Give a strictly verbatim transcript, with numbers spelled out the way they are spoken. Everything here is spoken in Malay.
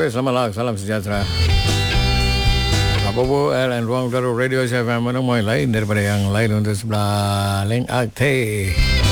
Okey, selamat salam sejahtera. Bobo L and Ruang Udara Radio S F M mana mulai lain daripada yang lain untuk sebelah Link Akte.